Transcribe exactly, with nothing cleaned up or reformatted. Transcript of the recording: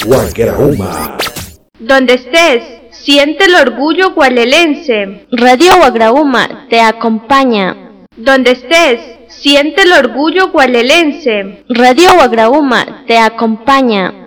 Guagrauma. Donde estés, siente el orgullo gualelense. Radio Guagrauma te acompaña. Donde estés, siente el orgullo gualelense. Radio Guagrauma te acompaña.